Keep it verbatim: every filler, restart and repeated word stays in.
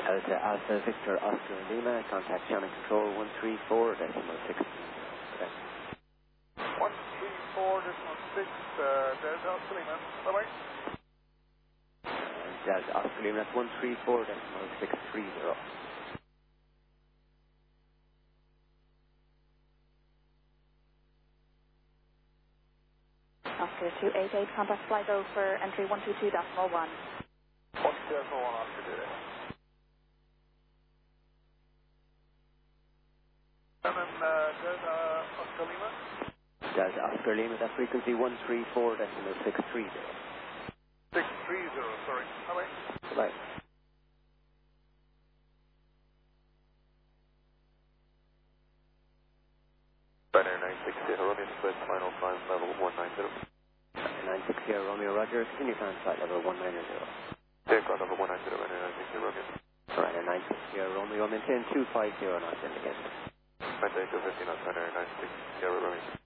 Delta Alpha Victor Oscar Lima, contact channel control one three four decimal six. one three four decimal six, uh, Delta Oscar Lima, bye-bye. Uh, Delta Oscar Lima, that's one three four decimal six three zero. Oscar two eight eight, contact flight over entry one two two decimal one. one two two decimal one, Oscar two eight eight. And then uh, Delta Oscar Lima? Delta Oscar Lima, that frequency one three four decimal six three zero. six three zero, sorry. Bye-bye. Bye. Ryanair nine six zero, Romeo, split final climb level one nine zero. nine six zero Romeo, Roger, continue climb flight level one nine zero. Aircraft level one nine zero, Ryanair nine six zero, Romeo. Ryanair nine six zero Romeo, maintain two five zero knots indicated. Maintain two fifty knots, Ryanair nine six zero, Romeo.